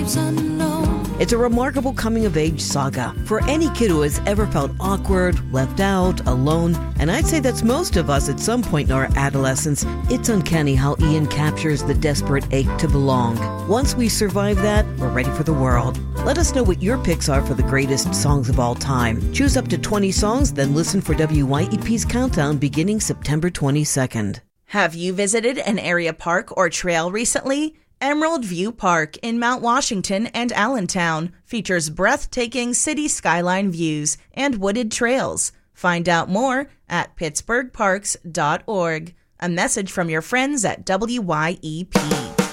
leaves unknown. It's a remarkable coming-of-age saga for any kid who has ever felt awkward, left out, alone, and I'd say that's most of us at some point in our adolescence. It's uncanny how Ian captures the desperate ache to belong. Once we survive that, we're ready for the world. Let us know what your picks are for the greatest songs of all time. Choose up to 20 songs, then listen for WYEP's Countdown beginning September 22nd. Have you visited an area park or trail recently? Emerald View Park in Mount Washington and Allentown features breathtaking city skyline views and wooded trails. Find out more at pittsburghparks.org. A message from your friends at WYEP.